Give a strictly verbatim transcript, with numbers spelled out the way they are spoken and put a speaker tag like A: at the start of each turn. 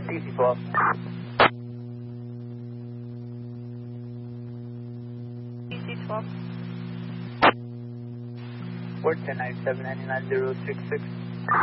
A: C C twelve.
B: C C twelve.
A: Port ten ninety-seven, ninety-nine zero six six.